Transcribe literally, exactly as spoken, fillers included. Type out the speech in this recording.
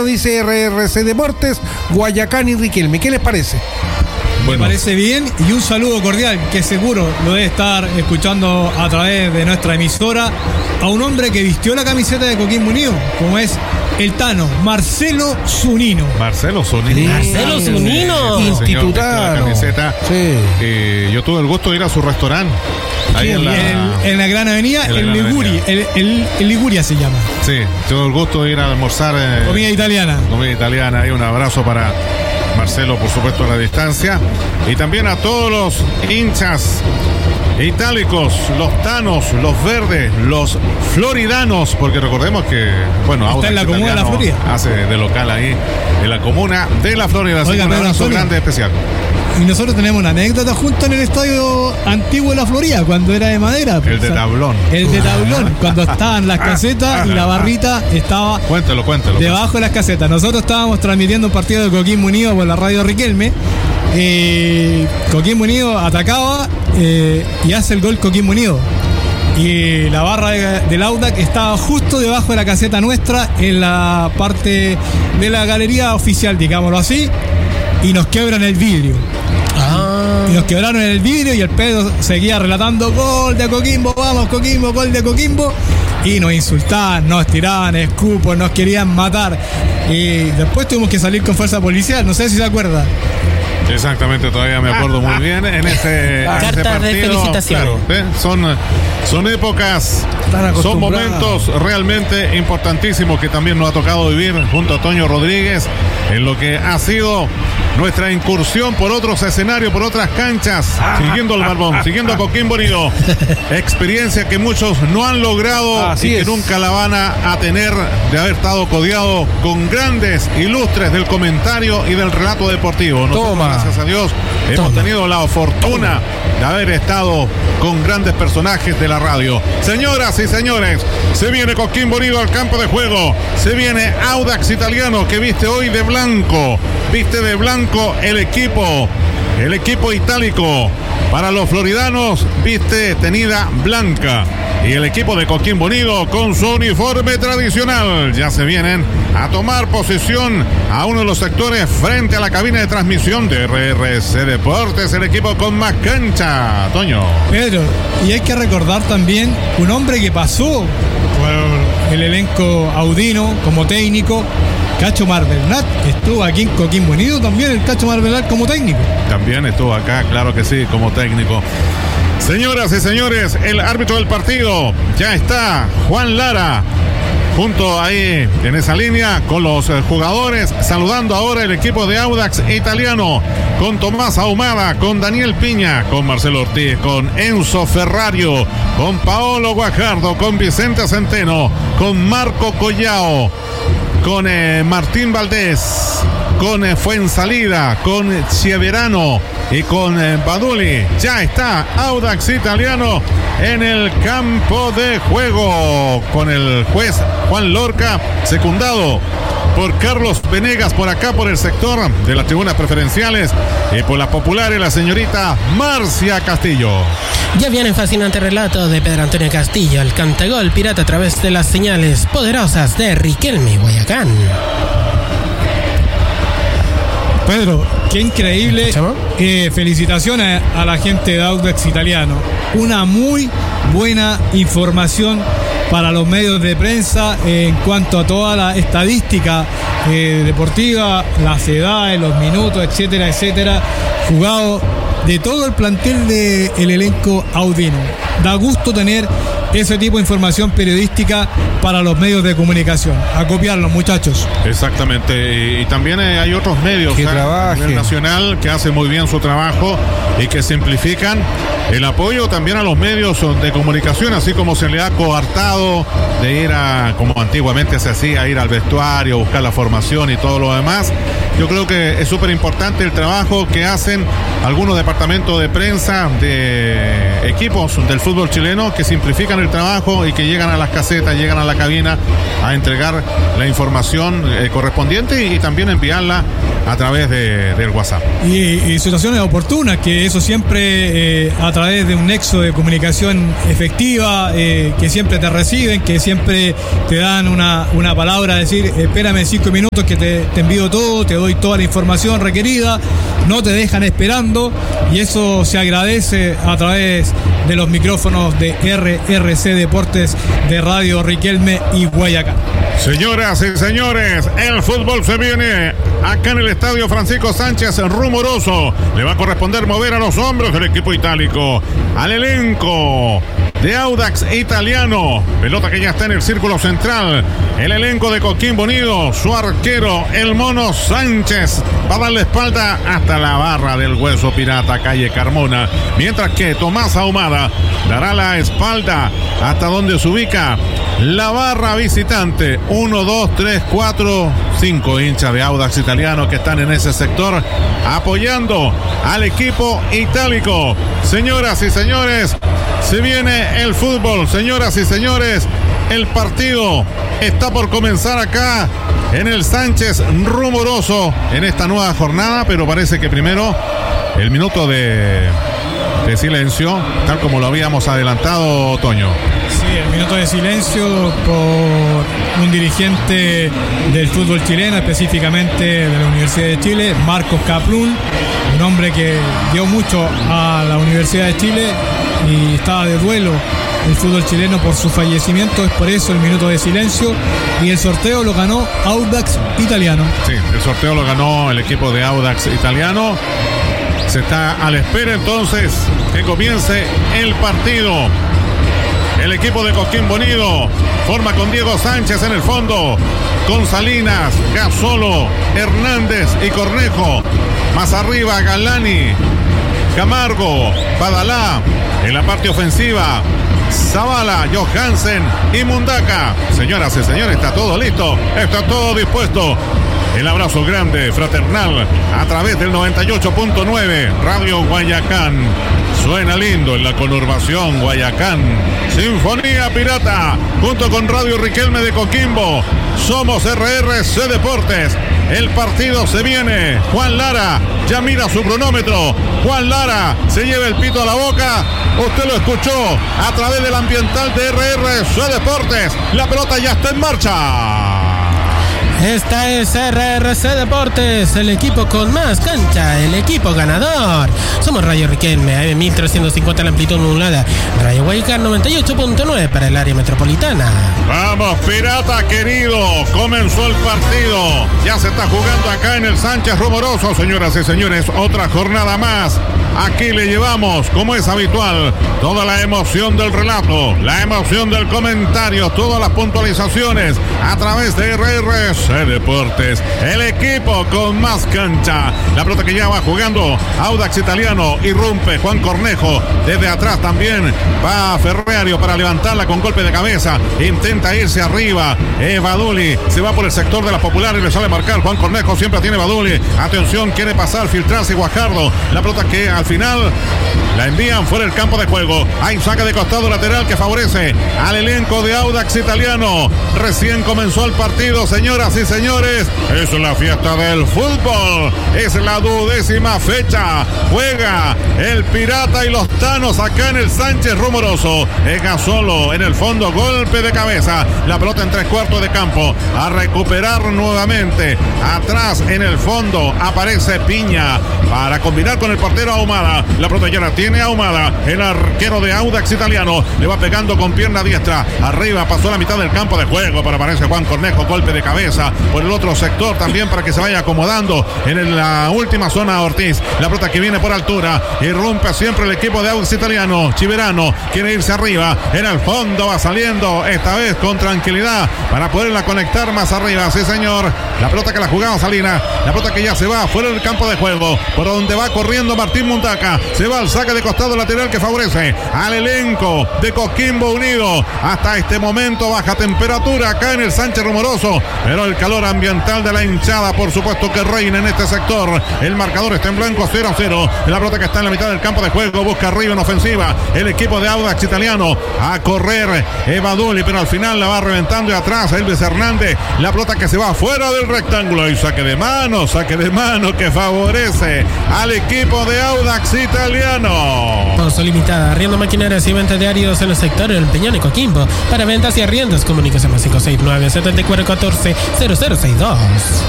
dice R R C Deportes, Guayacán y Riquelme. ¿Qué les parece? Bueno. Me parece bien, y un saludo cordial que seguro lo debe estar escuchando a través de nuestra emisora, a un hombre que vistió la camiseta de Coquimbo Unido, como es el Tano, Marcelo Zunino. Marcelo Zunino. Sí. Marcelo Zunino. Sí, Institutado. La camiseta. Sí. Eh, yo tuve el gusto de ir a su restaurante. Ahí en la, en, en la Gran Avenida, en el Liguria, el, el, el Liguria se llama. Sí, tuve el gusto de ir a almorzar. Eh, comida italiana. Comida italiana. Ahí un abrazo para Marcelo, por supuesto, a la distancia. Y también a todos los hinchas itálicos, los tanos, los verdes, los floridanos, porque recordemos que, bueno, está en la comuna de la Florida. Hace de local ahí en la comuna de la Florida. Así que un abrazo grande especial. Y nosotros tenemos una anécdota junto en el estadio antiguo de la Florida, cuando era de madera. El de tablón. El de tablón, cuando estaban las casetas y la barrita estaba cuéntalo, cuéntalo, debajo de las casetas. Nosotros estábamos transmitiendo un partido de Coquimbo Unido por la radio Riquelme. Eh, Coquimbo Unido atacaba eh, y hace el gol Coquimbo Unido. Y la barra de, del Audax estaba justo debajo de la caseta nuestra, en la parte de la galería oficial, digámoslo así, y nos quebran el vidrio. Ah. Y nos quebraron el vidrio y el Pedro seguía relatando: gol de Coquimbo, vamos Coquimbo, gol de Coquimbo. Y nos insultaban, nos tiraban escupos, nos querían matar. Y después tuvimos que salir con fuerza policial, no sé si se acuerda. Exactamente, todavía me acuerdo muy bien en ese, en ese partido. De felicitación. Claro, ¿eh? son, son épocas, son momentos realmente importantísimos que también nos ha tocado vivir junto a Toño Rodríguez en lo que ha sido nuestra incursión por otros escenarios, por otras canchas, siguiendo el Barbón, siguiendo a Coquimbo Unido. Experiencia que muchos no han logrado Así y que es. nunca la van a, a tener, de haber estado codeado con grandes ilustres del comentario y del relato deportivo. Nosotros, Toma. gracias a Dios, hemos Toma. tenido la fortuna de haber estado con grandes personajes de la radio. Señoras y señores, se viene Coquimbo Unido al campo de juego. Se viene Audax Italiano, que viste hoy de blanco. Viste de blanco el equipo, el equipo itálico. Para los floridanos, viste tenida blanca. Y el equipo de Coquimbo Unido con su uniforme tradicional. Ya se vienen a tomar posición a uno de los sectores frente a la cabina de transmisión de R R C Deportes, el equipo con más cancha. Toño. Pedro, y hay que recordar también un hombre que pasó por el elenco audino como técnico. Cacho Marbernat estuvo aquí en Coquimbo Unido también, el Cacho Marbernat como técnico. También estuvo acá, claro que sí, como técnico. Señoras y señores, el árbitro del partido ya está, Juan Lara, junto ahí en esa línea con los jugadores, saludando ahora el equipo de Audax Italiano, con Tomás Ahumada, con Daniel Piña, con Marcelo Ortiz, con Enzo Ferrario, con Paolo Guajardo, con Vicente Centeno, con Marco Collao, con eh, Martín Valdés, con eh, Fuensalida, con eh, Chieverano y con eh, Baduli. Ya está Audax Italiano en el campo de juego con el juez Juan Lorca, secundado por Carlos Venegas por acá por el sector de las tribunas preferenciales y por las populares la señorita Marcia Castillo. Ya viene el fascinante relato de Pedro Antonio Castillo, el cantagol pirata a través de las señales poderosas de Riquelme Guayacán. Pedro, qué increíble. Eh, felicitaciones a la gente de Audax Italiano. Una muy buena información para los medios de prensa en cuanto a toda la estadística eh, deportiva, las edades, los minutos, etcétera, etcétera, jugado de todo el plantel del elenco audino. Da gusto tener ese tipo de información periodística para los medios de comunicación. A copiarlos, muchachos. Exactamente. Y, y también eh, hay otros medios que a trabaje. nivel nacional que hacen muy bien su trabajo y que simplifican el apoyo también a los medios de comunicación, así como se le ha coartado de ir a, como antiguamente se hacía, ir al vestuario, buscar la formación y todo lo demás. Yo creo que es súper importante el trabajo que hacen algunos departamentos de prensa de equipos del fútbol chileno que simplifican hagan el trabajo y que llegan a las casetas, llegan a la cabina a entregar la información eh, correspondiente y, y también enviarla a través de, del WhatsApp. Y, y situaciones oportunas, que eso siempre eh, a través de un nexo de comunicación efectiva, eh, que siempre te reciben, que siempre te dan una, una palabra, decir, espérame cinco minutos que te, te envío todo, te doy toda la información requerida, no te dejan esperando, y eso se agradece a través de los micrófonos de R R C Deportes de Radio Riquelme y Guayacán. Señoras y señores, el fútbol se viene acá en el estadio Francisco Sánchez Rumoroso. Le va a corresponder mover a los hombros del equipo itálico al elenco de Audax Italiano. Pelota que ya está en el círculo central. El elenco de Coquimbo Unido, su arquero, el Mono Sánchez, va a darle espalda hasta la barra del Hueso Pirata, calle Carmona. Mientras que Tomás Ahumada dará la espalda hasta donde se ubica la barra visitante. Uno, dos, tres, cuatro, cinco hinchas de Audax Italiano que están en ese sector apoyando al equipo itálico. Señoras y señores, se viene el fútbol. Señoras y señores, el partido está por comenzar acá en el Sánchez Rumoroso en esta nueva jornada, pero parece que primero el minuto de, de silencio, tal como lo habíamos adelantado, Toño. Sí, el minuto de silencio por un dirigente del fútbol chileno, específicamente de la Universidad de Chile, Marcos Kaplún, un hombre que dio mucho a la Universidad de Chile y estaba de duelo el fútbol chileno por su fallecimiento. Es por eso el minuto de silencio, y el sorteo lo ganó Audax Italiano. Sí, el sorteo lo ganó el equipo de Audax Italiano. Se está a la espera entonces que comience el partido. El equipo de Coquimbo Unido forma con Diego Sánchez en el fondo, con Salinas, Gasolo, Hernández y Cornejo. Más arriba Galani, Camargo, Badalá. En la parte ofensiva, Zavala, Johansen y Mundaca. Señoras y señores, está todo listo, está todo dispuesto. El abrazo grande, fraternal, a través del noventa y ocho punto nueve, Radio Guayacán. Suena lindo en la conurbación Guayacán. Sinfonía Pirata, junto con Radio Riquelme de Coquimbo. Somos R R C Deportes. El partido se viene. Juan Lara ya mira su cronómetro. Juan Lara se lleva el pito a la boca. Usted lo escuchó a través del ambiental de R R C Deportes. La pelota ya está en marcha. Esta es R R C Deportes, el equipo con más cancha, el equipo ganador. Somos Radio Riquelme, A M mil trescientos cincuenta la amplitud modulada. Radio Guayacán noventa y ocho punto nueve para el área metropolitana. Vamos, Pirata querido, comenzó el partido. Ya se está jugando acá en el Sánchez Rumoroso, señoras y señores. Otra jornada más. Aquí le llevamos, como es habitual, toda la emoción del relato, la emoción del comentario, todas las puntualizaciones a través de R R C Deportes, el equipo con más cancha. La pelota que ya va jugando Audax Italiano, irrumpe Juan Cornejo, desde atrás también va Ferreario para levantarla con golpe de cabeza, intenta irse arriba, eh, Baduli se va por el sector de la Popular y le sale a marcar. Juan Cornejo siempre tiene Baduli, atención, quiere pasar, filtrarse Guajardo, la pelota que al final la envían fuera del campo de juego. Hay saque de costado lateral que favorece al elenco de Audax Italiano. Recién comenzó el partido, señoras y señores, es la fiesta del fútbol, es la duodécima fecha, juega el Pirata y los Tanos acá en el Sánchez Rumoroso. Ega solo en el fondo, golpe de cabeza, la pelota en tres cuartos de campo, a recuperar nuevamente, atrás en el fondo aparece Piña para combinar con el portero Ahumada. La pelota ya la tiene Ahumada, el arquero de Audax Italiano, le va pegando con pierna diestra, arriba pasó la mitad del campo de juego, pero aparece Juan Cornejo, golpe de cabeza por el otro sector también para que se vaya acomodando en la última zona Ortiz. La pelota que viene por altura, irrumpe siempre el equipo de Audax Italiano. Chiverano quiere irse arriba, en el fondo va saliendo, esta vez con tranquilidad para poderla conectar más arriba. Sí, señor, la pelota que la jugaba Salinas, la pelota que ya se va fuera del campo de juego, por donde va corriendo Martín Mundaca. Muntaca. Se va al saque de costado lateral que favorece al elenco de Coquimbo Unido. Hasta este momento baja temperatura acá en el Sánchez Rumoroso, pero el calor ambiental de la hinchada, por supuesto, que reina en este sector. El marcador está en blanco, cero a cero. La pelota que está en la mitad del campo de juego, busca arriba en ofensiva el equipo de Audax Italiano. A correr Evaduli, pero al final la va reventando de atrás Elvis Hernández. La pelota que se va fuera del rectángulo y saque de mano, saque de mano que favorece al equipo de Audax Italiano. Pausa limitada, arriendo maquinarias y venta de áridos en el sector El Peñón y Coquimbo. Para ventas y arriendos, comuníquese más cinco seis nueve, siete cuatro uno cuatro, cero cero seis dos.